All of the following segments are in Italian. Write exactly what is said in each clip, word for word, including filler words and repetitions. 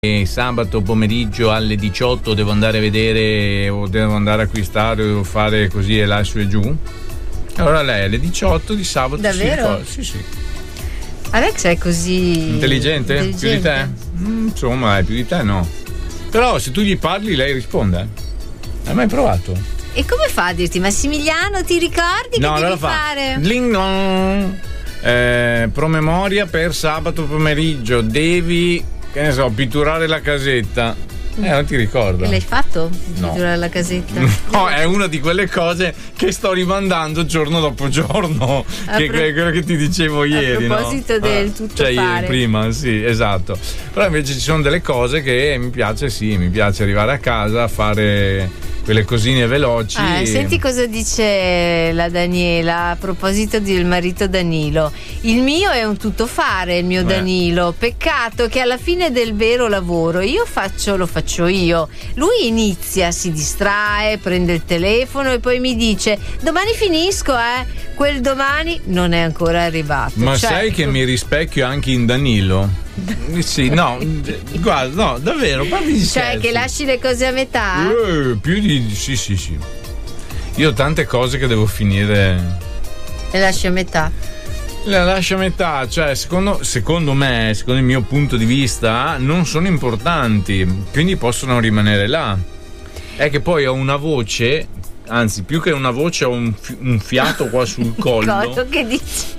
E sabato pomeriggio alle diciotto devo andare a vedere o devo andare a acquistare o devo fare così e là su e giù. Allora lei alle diciotto di sabato. Davvero? Si sì, sì. Alex è così intelligente? intelligente. Più di te? Mm, insomma, più di te no. Però se tu gli parli lei risponde. Hai mai provato? E come fa a dirti Massimiliano, ti ricordi no, che devi fa. fare? Ding-dong. Eh, promemoria per sabato pomeriggio, devi, che ne so, pitturare la casetta. Eh, non ti ricordo. E l'hai fatto? No. Pitturare la casetta? No, è una di quelle cose che sto rimandando giorno dopo giorno, A che pro- è quello che ti dicevo ieri. A proposito no? del ah, tutto cioè, fare. Ieri, prima, sì, esatto. Però invece ci sono delle cose che mi piace, sì, mi piace arrivare a casa a fare quelle cosine veloci. Ah, senti cosa dice la Daniela a proposito del marito Danilo. Il mio è un tuttofare, il mio Beh. Danilo. Peccato che alla fine del vero lavoro io faccio, lo faccio io. Lui inizia, si distrae, prende il telefono e poi mi dice domani finisco, eh. Quel domani non è ancora arrivato. Ma cioè, sai che mi rispecchio anche in Danilo? Sì, no, guarda, no, davvero, parli di Cioè scherzi. che lasci le cose a metà? Eh, più di sì, sì, sì. Io ho tante cose che devo finire. Le lasci a metà? La lascio a metà, cioè secondo, secondo me, secondo il mio punto di vista, non sono importanti, quindi possono rimanere là. È che poi ho una voce, anzi più che una voce ho un, fi- un fiato qua sul collo. Cosa che dici?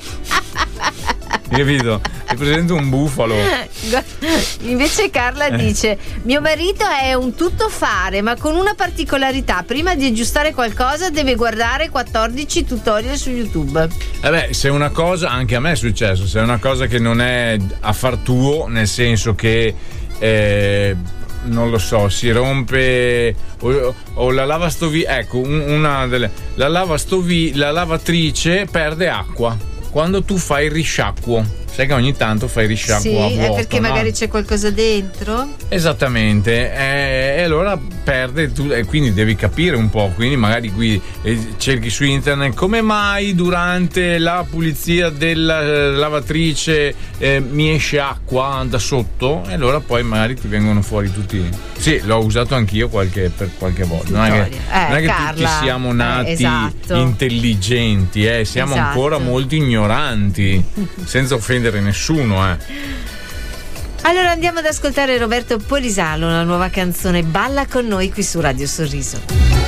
Capito? Ti presento un bufalo. Invece Carla Eh. dice mio marito è un tuttofare ma con una particolarità: prima di aggiustare qualcosa deve guardare quattordici tutorial su YouTube. Vabbè, se una cosa, anche a me è successo, se è una cosa che non è affar tuo, nel senso che eh, non lo so, si rompe o, o la lavastoviglie, ecco, un- una delle la lavastoviglie, la lavatrice perde acqua quando tu fai il risciacquo. Sai che ogni tanto fai il risciacquo Sì, a vuoto, è perché no? magari c'è qualcosa dentro. Esattamente, eh, e allora perde tu, e quindi devi capire un po', quindi magari qui eh, cerchi su internet come mai durante la pulizia della eh, lavatrice eh, mi esce acqua da sotto, e allora poi magari ti vengono fuori tutti. Sì, l'ho usato anch'io qualche, per qualche volta. Non è che, Eh, non è che Carla, tutti siamo nati eh, esatto. intelligenti, eh, siamo Esatto. ancora molto ignoranti, senza offendere nessuno, eh. Allora andiamo ad ascoltare Roberto Polisalo, una nuova canzone Balla con noi qui su Radio Sorriso.